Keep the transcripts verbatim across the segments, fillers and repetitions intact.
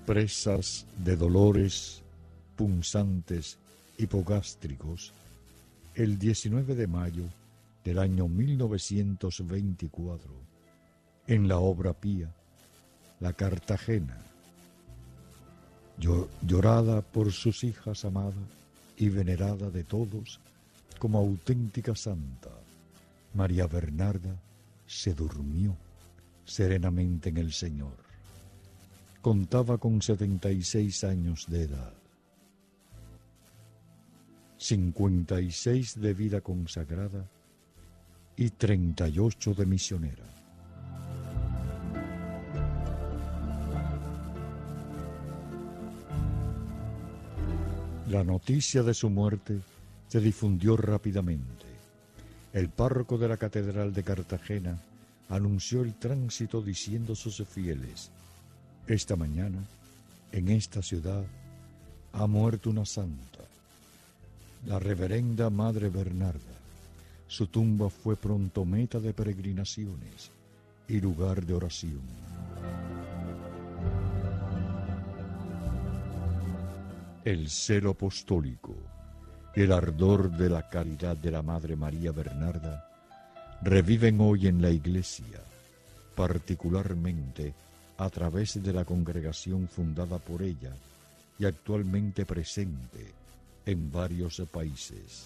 presas de dolores punzantes hipogástricos, el diecinueve de mayo del año mil novecientos veinticuatro, en la obra pía, la Cartagena, llorada por sus hijas amada y venerada de todos como auténtica santa, María Bernarda se durmió serenamente en el Señor. Contaba con setenta y seis años de edad, cincuenta y seis de vida consagrada y treinta y ocho de misionera. La noticia de su muerte se difundió rápidamente. El párroco de la Catedral de Cartagena anunció el tránsito diciendo a sus fieles: esta mañana, en esta ciudad, ha muerto una santa, la reverenda Madre Bernarda. Su tumba fue pronto meta de peregrinaciones y lugar de oración. El celo apostólico y el ardor de la caridad de la Madre María Bernarda reviven hoy en la Iglesia, particularmente a través de la congregación fundada por ella y actualmente presente en varios países.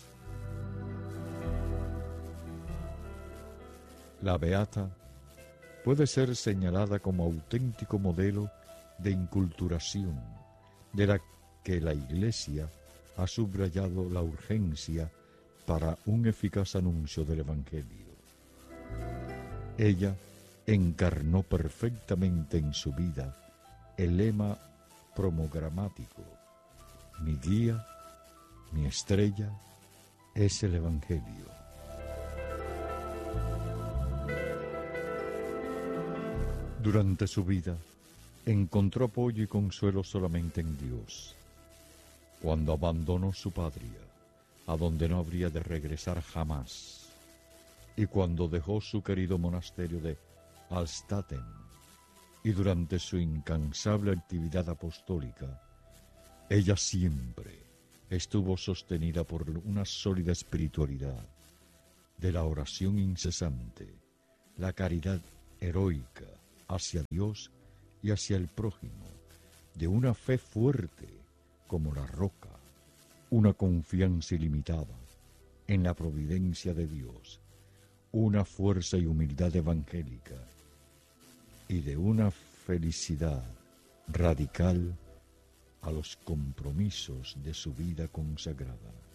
La Beata puede ser señalada como auténtico modelo de inculturación, de la que la Iglesia ha subrayado la urgencia para un eficaz anuncio del Evangelio. Ella encarnó perfectamente en su vida el lema promogramático: mi guía, mi estrella es el Evangelio. Durante su vida encontró apoyo y consuelo solamente en Dios. Cuando abandonó su patria, a donde no habría de regresar jamás, y cuando dejó su querido monasterio de Alstaten, y durante su incansable actividad apostólica, ella siempre estuvo sostenida por una sólida espiritualidad de la oración incesante, la caridad heroica hacia Dios y hacia el prójimo, de una fe fuerte como la roca, una confianza ilimitada en la providencia de Dios, una fuerza y humildad evangélica y de una felicidad radical a los compromisos de su vida consagrada.